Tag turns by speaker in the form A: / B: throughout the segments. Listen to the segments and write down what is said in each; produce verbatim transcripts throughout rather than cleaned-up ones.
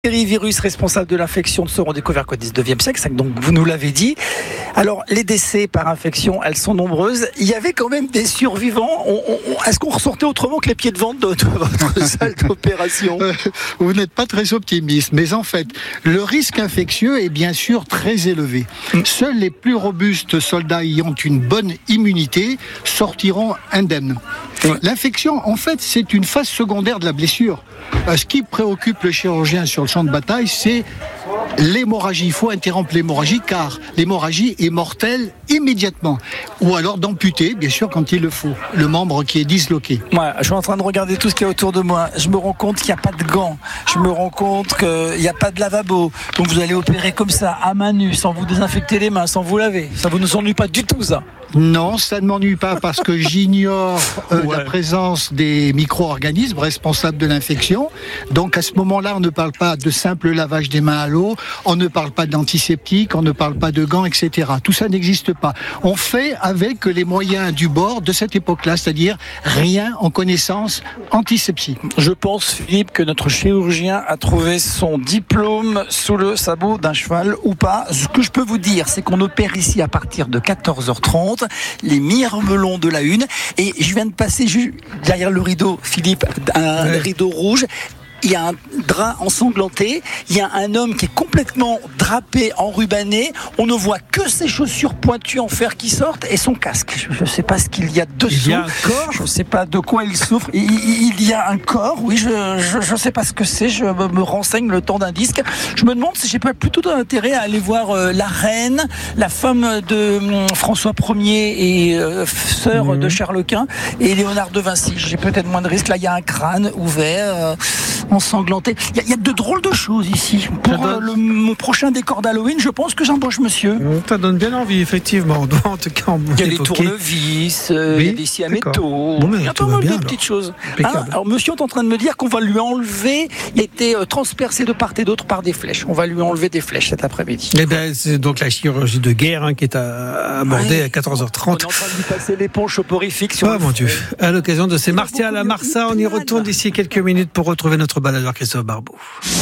A: Virus responsable de l'infection seront découverts qu'au dix-neuvième siècle, donc vous nous l'avez dit. Alors les décès par infection, elles sont nombreuses. Il y avait quand même des survivants. On, on, est-ce qu'on ressortait autrement que les pieds de vente de, de votre salle d'opération ?
B: euh, Vous n'êtes pas très optimiste, mais en fait, le risque infectieux est bien sûr très élevé. Seuls les plus robustes soldats ayant une bonne immunité sortiront indemnes. Ouais. L'infection, en fait, c'est une phase secondaire de la blessure. Ce qui préoccupe le chirurgien sur le champ de bataille, c'est l'hémorragie. Il faut interrompre l'hémorragie car l'hémorragie est mortelle immédiatement. Ou alors d'amputer, bien sûr, quand il le faut, le membre qui est disloqué.
A: Ouais, je suis en train de regarder tout ce qu'il y a autour de moi. Je me rends compte qu'il n'y a pas de gants. Je me rends compte qu'il n'y a pas de lavabo. Donc vous allez opérer comme ça, à main nue, sans vous désinfecter les mains, sans vous laver. Ça ne vous ennuie pas du tout, ça ?
B: Non, ça ne m'ennuie pas parce que j'ignore euh, ouais. la présence des micro-organismes responsables de l'infection. Donc à ce moment-là, on ne parle pas de simple lavage des mains à l'eau, on ne parle pas d'antiseptique, on ne parle pas de gants, et cetera. Tout ça n'existe pas. On fait avec les moyens du bord de cette époque-là, c'est-à-dire rien en connaissance antisepsie.
A: Je pense, Philippe, que notre chirurgien a trouvé son diplôme sous le sabot d'un cheval ou pas. Ce que je peux vous dire, c'est qu'on opère ici à partir de quatorze heures trente. Les mirmelons de la une, et je viens de passer juste derrière le rideau, Philippe, un ouais. rideau rouge. Il y a un drap ensanglanté, il y a un homme qui est complètement drapé, enrubanné, on ne voit que ses chaussures pointues en fer qui sortent et son casque. Je ne sais pas ce qu'il y a dessous.
C: Il y a un corps.
A: Je ne sais pas de quoi il souffre. Il, il y a un corps, oui, je ne sais pas ce que c'est, je me renseigne le temps d'un disque. Je me demande si j'ai pas plutôt intérêt à aller voir euh, la reine, la femme de euh, François Ier et euh, sœur mmh. de Charles Quint et Léonard de Vinci. J'ai peut-être moins de risques. Là, il y a un crâne ouvert. Euh, ensanglanté. Il y, a, il y a de drôles de choses ici. Pour euh, le, mon prochain décor d'Halloween, je pense que j'embauche monsieur.
C: Ça donne bien envie, effectivement. On doit en tout cas en
A: il y a des tournevis, euh, oui, il y a des scies à métaux.
C: Bon,
A: il y a pas mal de petites choses. Hein, alors, monsieur est en train de me dire qu'on va lui enlever, il était euh, transpercé de part et d'autre par des flèches. On va lui enlever des flèches cet après-midi.
C: Eh bien, c'est donc la chirurgie de guerre hein, qui est à aborder ouais. à quatorze heures trente.
A: On est en train de lui passer l'éponge soporifique sur
C: oh,
A: le
C: mon Dieu. À l'occasion de ces Martial à Marsa, on y retourne d'ici quelques minutes pour retrouver notre baladeur Christophe Barbeau.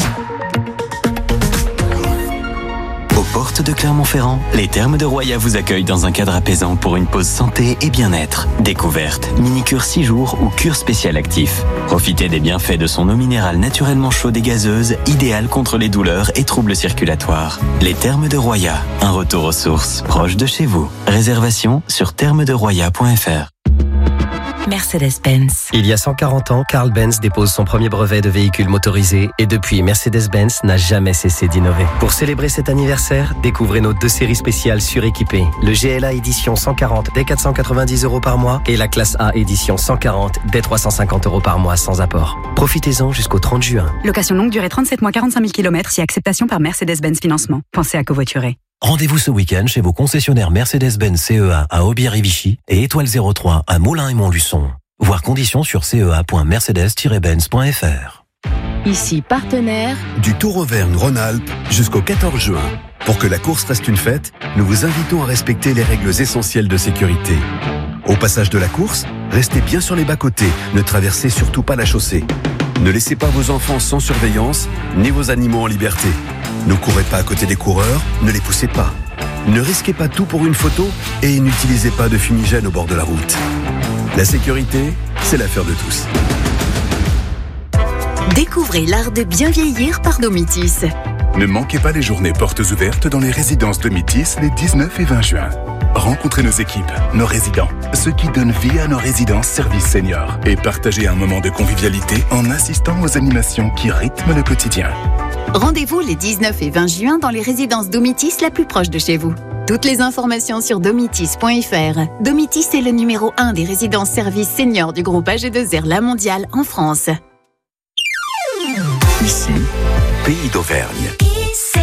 D: Aux portes de Clermont-Ferrand, les Thermes de Roya vous accueillent dans un cadre apaisant pour une pause santé et bien-être. Découverte, mini-cure six jours ou cure spéciale actif. Profitez des bienfaits de son eau minérale naturellement chaude et gazeuse, idéale contre les douleurs et troubles circulatoires. Les Thermes de Roya, un retour aux sources proche de chez vous. Réservation sur thermes de roya point f r.
E: Mercedes-Benz.
F: Il y a cent quarante ans, Carl Benz dépose son premier brevet de véhicule motorisé et depuis, Mercedes-Benz n'a jamais cessé d'innover. Pour célébrer cet anniversaire, découvrez nos deux séries spéciales suréquipées. Le G L A édition cent quarante dès quatre cent quatre-vingt-dix euros par mois et la classe A édition cent quarante dès trois cent cinquante euros par mois sans apport. Profitez-en jusqu'au trente juin.
E: Location longue durée trente-sept mois, quarante-cinq mille kilomètres si acceptation par Mercedes-Benz Financement. Pensez à covoiturer.
G: Rendez-vous ce week-end chez vos concessionnaires Mercedes-Benz C E A à Aubière et Vichy et Étoile zéro trois à Moulins et Montluçon. Voir conditions sur c e a point mercedes tiret benz point f r.
H: Ici partenaire
I: du Tour Auvergne-Rhône-Alpes jusqu'au quatorze juin. Pour que la course reste une fête, nous vous invitons à respecter les règles essentielles de sécurité. Au passage de la course, restez bien sur les bas-côtés, ne traversez surtout pas la chaussée. Ne laissez pas vos enfants sans surveillance, ni vos animaux en liberté. Ne courez pas à côté des coureurs, ne les poussez pas. Ne risquez pas tout pour une photo et n'utilisez pas de fumigène au bord de la route. La sécurité, c'est l'affaire de tous.
H: Découvrez l'art de bien vieillir par Domitis.
J: Ne manquez pas les journées portes ouvertes dans les résidences Domitis les dix-neuf et vingt juin. Rencontrez nos équipes, nos résidents, ceux qui donnent vie à nos résidences services seniors et partagez un moment de convivialité en assistant aux animations qui rythment le quotidien.
H: Rendez-vous les dix-neuf et vingt juin dans les résidences Domitis la plus proche de chez vous. Toutes les informations sur domitis point f r. Domitis est le numéro un des résidences services seniors du groupe A G deux R La Mondiale en France.
I: Ici, Pays d'Auvergne.